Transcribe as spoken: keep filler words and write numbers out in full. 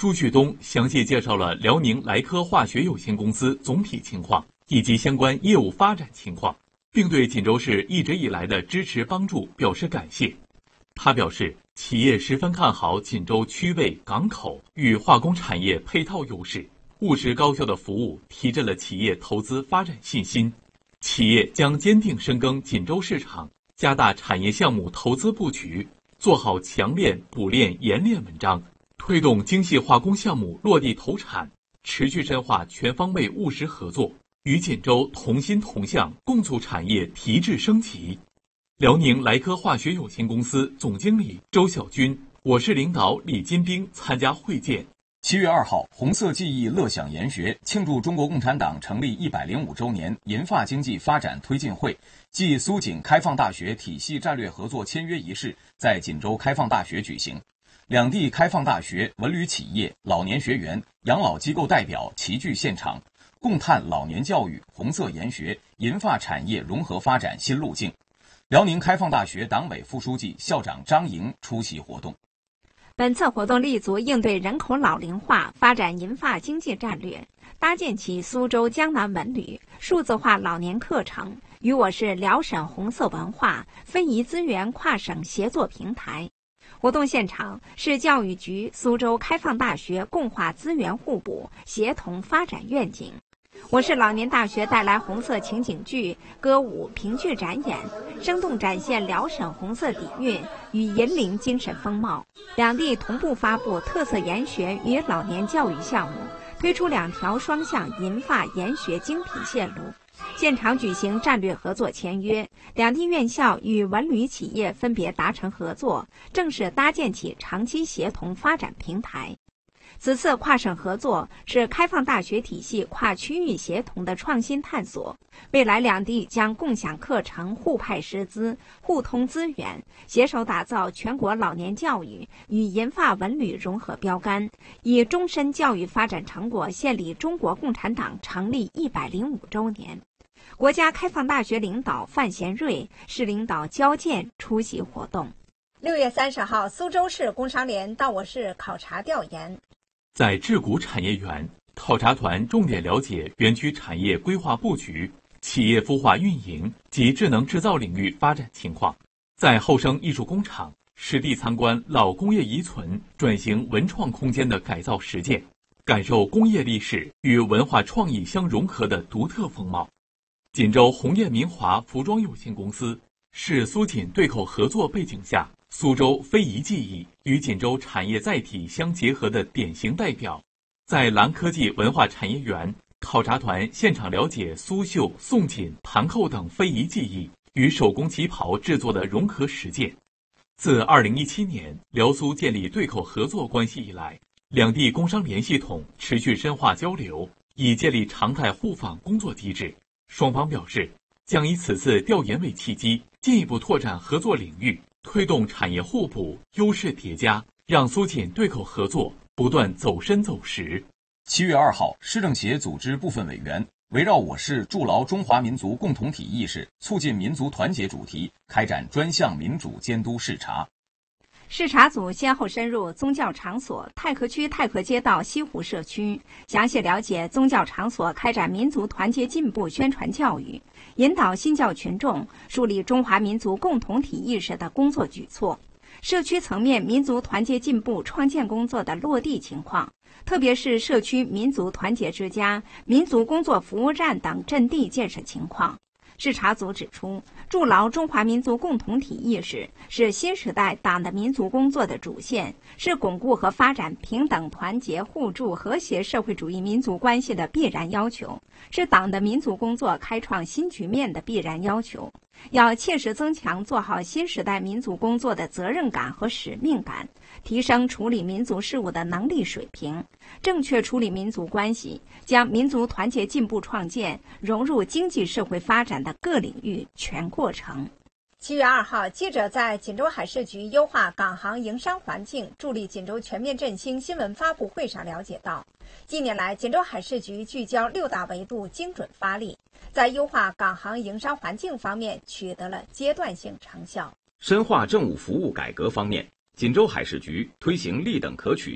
朱旭东详细介绍了辽宁莱科化学有限公司总体情况以及相关业务发展情况，并对锦州市一直以来的支持帮助表示感谢。他表示，企业十分看好锦州区位、港口与化工产业配套优势，务实高效的服务提振了企业投资发展信心。企业将坚定深耕锦州市场，加大产业项目投资布局，做好强链、补链、冶炼文章，推动精细化工项目落地投产，持续深化全方位务实合作，与锦州同心同向，共促产业提质升级。辽宁莱科化学有限公司总经理周小军，我市领导李金兵参加会见。 七月二号，红色记忆乐享研学庆祝中国共产党成立一百零五周年银发经济发展推进会暨苏锦开放大学体系战略合作签约仪式在锦州开放大学举行。两地开放大学、文旅企业、老年学员、养老机构代表齐聚现场，共探老年教育、红色研学、银发产业融合发展新路径。辽宁开放大学党委副书记、校长张莹出席活动。 本次活动立足应对人口老龄化、发展银发经济战略，搭建起苏州江南文旅数字化老年课程与我市辽沈红色文化非遗资源跨省协作平台。活动现场是教育局、苏州开放大学共话资源互补、协同发展愿景。我市老年大学带来红色情景剧、歌舞、评剧展演，生动展现辽沈红色底蕴与银陵精神风貌。两地同步发布特色研学与老年教育项目，推出两条双向银发研学精品线路。现场举行战略合作签约，两地院校与文旅企业分别达成合作，正式搭建起长期协同发展平台。此次跨省合作是开放大学体系跨区域协同的创新探索，未来两地将共享课程、互派师资、互通资源，携手打造全国老年教育与银发文旅融合标杆，以终身教育发展成果献礼中国共产党成立一百零五周年。国家开放大学领导范贤瑞、市领导焦健出席活动。 六月三十号，苏州市工商联到我市考察调研。 在智谷产业园，考察团重点了解园区产业规划布局、企业孵化运营及智能制造领域发展情况。在后生艺术工厂实地参观老工业遗存转型文创空间的改造实践，感受工业历史与文化创意相融合的独特风貌。锦州红艳民华服装有限公司是苏锦对口合作背景下苏州非遗技艺与锦州产业载体相结合的典型代表。在蓝科技文化产业园，考察团现场了解苏绣、宋锦、盘扣等非遗技艺与手工旗袍制作的融合实践。自二零一七年辽苏建立对口合作关系以来，两地工商联系统持续深化交流，已建立常态互访工作机制。双方表示，将以此次调研为契机，进一步拓展合作领域，推动产业互补、优势叠加，让苏锦对口合作不断走深走实。 七月二号，市政协组织部分委员围绕我市筑牢中华民族共同体意识、促进民族团结主题，开展专项民主监督视察。 视察组先后深入宗教场所太和区太和街道西湖社区，详细了解宗教场所开展民族团结进步宣传教育，引导信教群众树立中华民族共同体意识的工作举措，社区层面民族团结进步创建工作的落地情况，特别是社区民族团结之家、民族工作服务站等阵地建设情况。视察组指出，筑牢中华民族共同体意识是新时代党的民族工作的主线，是巩固和发展平等、团结、互助、和谐社会主义民族关系的必然要求，是党的民族工作开创新局面的必然要求。要切实增强做好新时代民族工作的责任感和使命感，提升处理民族事务的能力水平，正确处理民族关系，将民族团结进步创建融入经济社会发展的各领域全过程。 七月二号，记者在锦州海事局优化港航营商环境，助力锦州全面振兴新闻发布会上了解到，近年来锦州海事局聚焦六大维度精准发力，在优化港航营商环境方面取得了阶段性成效。 深化政务服务改革方面，锦州海事局推行立等可取